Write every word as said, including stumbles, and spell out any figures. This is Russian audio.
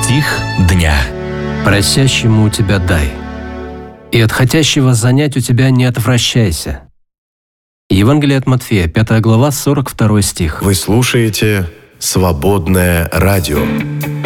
Стих дня. Просящему у тебя дай, и от хотящего занять у тебя не отвращайся. Евангелие от Матфея, пятая глава, сорок второй стих. Вы слушаете «Свободное радио».